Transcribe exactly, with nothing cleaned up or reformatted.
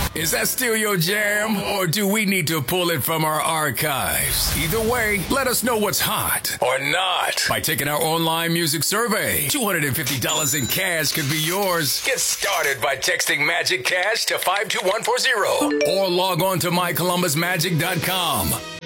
Is that still your jam? Or do we need to pull it from our archives? Either way, let us know what's hot or not by taking our online music survey. two hundred fifty dollars in cash could be yours. Get started by texting Magic Cash to five two one four zero or log on to my columbus magic dot com.